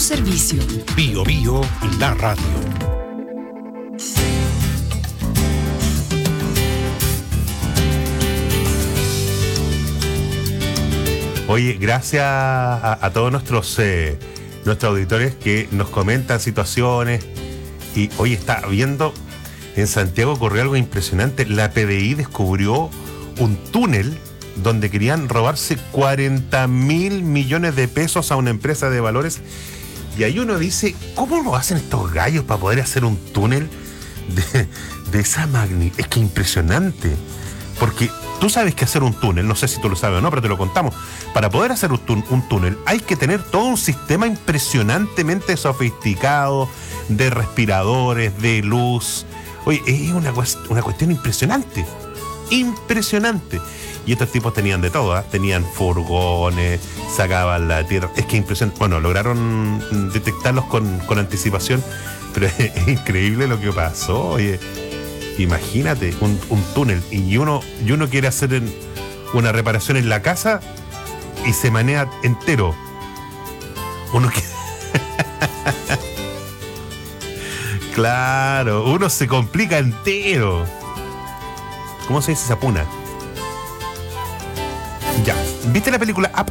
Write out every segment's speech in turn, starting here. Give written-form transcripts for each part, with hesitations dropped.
servicio. Bio Bio, la radio. Oye, gracias a todos nuestros auditores que nos comentan situaciones. Y hoy está viendo, en Santiago ocurrió algo impresionante. La PDI descubrió un túnel donde querían robarse 40.000 millones de pesos a una empresa de valores. Y ahí uno dice, ¿cómo lo hacen estos gallos para poder hacer un túnel de esa magnitud? Es que impresionante. Porque tú sabes que hacer un túnel, no sé si tú lo sabes o no, pero te lo contamos. Para poder hacer un túnel hay que tener todo un sistema impresionantemente sofisticado de respiradores, de luz. Oye, es una cuestión impresionante. Impresionante. Y estos tipos tenían de todo, ¿eh? Tenían furgones, sacaban la tierra. Es que impresionante. Bueno, lograron detectarlos con anticipación, pero es increíble lo que pasó. Oye, imagínate, un túnel y uno quiere hacer una reparación en la casa y se manea entero. Uno quiere... Claro, uno se complica entero. ¿Cómo se dice? Se apuna. Ya, ¿viste la película Up?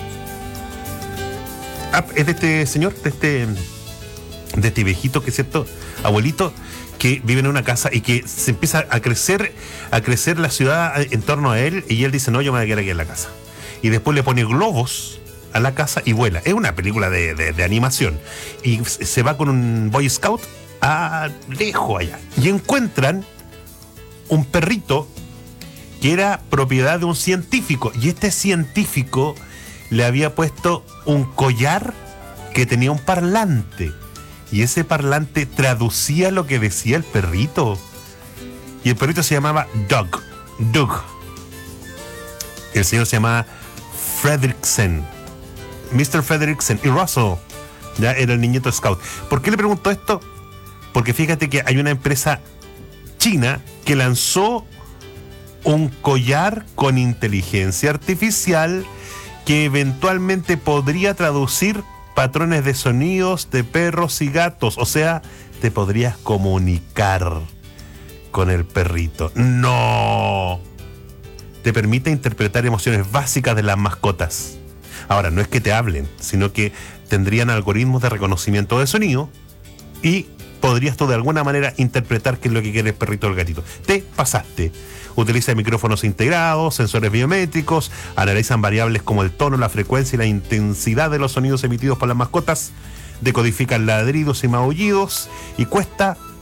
Up es de este señor, de este viejito, que es cierto, abuelito, que vive en una casa y que se empieza a crecer la ciudad en torno a él, y él dice, no, yo me voy a quedar aquí en la casa. Y después le pone globos a la casa y vuela. Es una película de animación. Y se va con un Boy Scout a lejos allá. Y encuentran un perrito que era propiedad de un científico. Y este científico le había puesto un collar que tenía un parlante. Y ese parlante traducía lo que decía el perrito. Y el perrito se llamaba Doug. El señor se llamaba Fredricksen. Mr. Fredricksen. Y Russell ya era el niñito scout. ¿Por qué le pregunto esto? Porque fíjate que hay una empresa china que lanzó un collar con inteligencia artificial que eventualmente podría traducir patrones de sonidos de perros y gatos. O sea, te podrías comunicar con el perrito. ¡No! Te permite interpretar emociones básicas de las mascotas. Ahora, no es que te hablen, sino que tendrían algoritmos de reconocimiento de sonido y podrías tú de alguna manera interpretar qué es lo que quiere el perrito o el gatito. Te pasaste. Utiliza micrófonos integrados, sensores biométricos, analizan variables como el tono, la frecuencia y la intensidad de los sonidos emitidos por las mascotas, decodifican ladridos y maullidos y cuesta